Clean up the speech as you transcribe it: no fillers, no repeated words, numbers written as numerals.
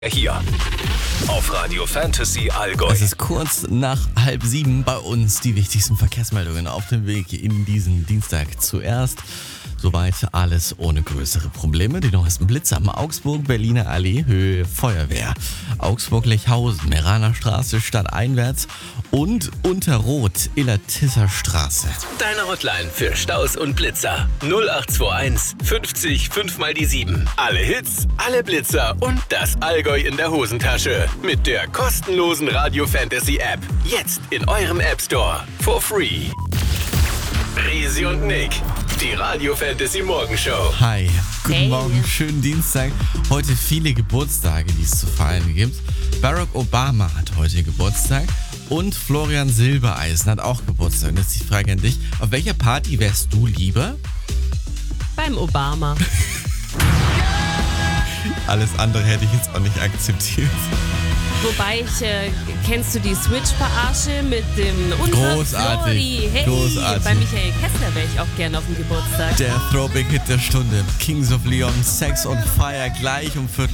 Hier auf Radio Fantasy Allgäu. Es ist kurz nach 6:30 bei uns die wichtigsten Verkehrsmeldungen auf dem Weg in diesen Dienstag. Zuerst soweit alles ohne größere Probleme. Die neuesten Blitze am Augsburg-Berliner Allee, Höhe Feuerwehr. Augsburg-Lechhausen, Meraner Straße stadteinwärts und Unterrot, Illertisser Straße. Deine Hotline für Staus und Blitzer 0821 50 5 mal die 7. Alle Hits, alle Blitzer und das Allgäu in der Hosentasche. Mit der kostenlosen Radio Fantasy App. Jetzt in eurem App Store. For free. Risi und Nick. Die Radio Fantasy Morgenshow. Hi, guten Hey. Morgen, schönen Dienstag. Heute viele Geburtstage, die es zu feiern gibt. Barack Obama hat heute Geburtstag und Florian Silbereisen hat auch Geburtstag. Und jetzt die Frage an dich, auf welcher Party wärst du lieber? Beim Obama. Alles andere hätte ich jetzt auch nicht akzeptiert. Wobei kennst du die Switch-Verarsche mit dem Großartig, Flori? Hey, großartig. bei Michael Kessler wäre ich auch gerne auf dem Geburtstag. Der Throwback-Hit der Stunde. Kings of Leon, Sex on Fire, gleich um 4:15.